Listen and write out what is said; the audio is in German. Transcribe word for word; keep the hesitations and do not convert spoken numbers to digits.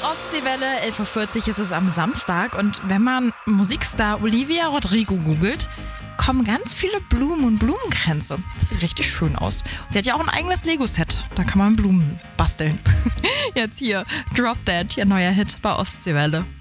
Ostseewelle, elf Uhr vierzig ist es am Samstag und wenn man Musikstar Olivia Rodrigo googelt, kommen ganz viele Blumen und Blumenkränze. Das sieht richtig schön aus. Sie hat ja auch ein eigenes Lego-Set, da kann man Blumen basteln. Jetzt hier, Drop That, ihr neuer Hit bei Ostseewelle.